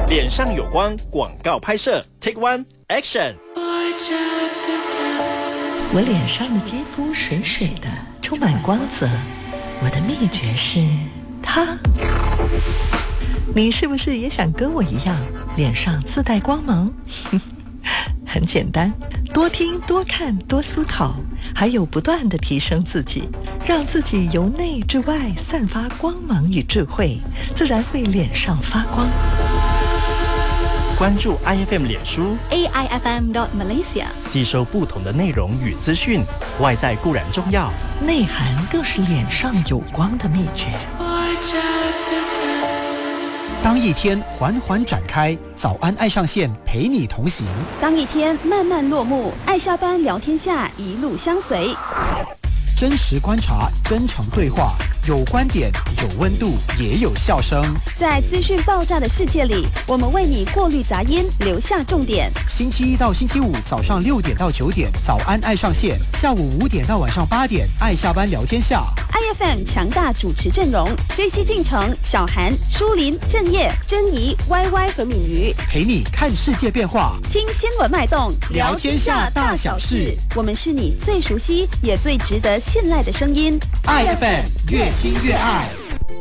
脸上有光广告拍摄 Take One Action。 我脸上的肌肤水水的，充满光泽。我的秘诀是它。你是不是也想跟我一样，脸上自带光芒？很简单，多听多看多思考，还有不断地提升自己，让自己由内至外散发光芒与智慧，自然会脸上发光。 关注 IFM 脸书 AIFM.Malaysia， 吸收不同的内容与资讯，外在固然重要， 内涵更是脸上有光的秘诀。 当一天缓缓展开，早安爱上线陪你同行； 当一天慢慢落幕，爱下班聊天下一路相随。 真实观察，真诚对话，有观点，有温度，也有笑声。 在资讯爆炸的世界里，我们为你过滤杂音，留下重点。 星期一到星期五早上6点到9点，早安爱上线；下午5点到晚上8点，爱下班聊天下。 IFM 强大主持阵容 ：JC 进城、小韩、舒林、郑业、珍妮、YY 和敏瑜， 陪你看世界变化， 听新闻脉动， 聊天下大小事。 我们是你最熟悉也最值得信赖的声音。 IFM 越听越爱。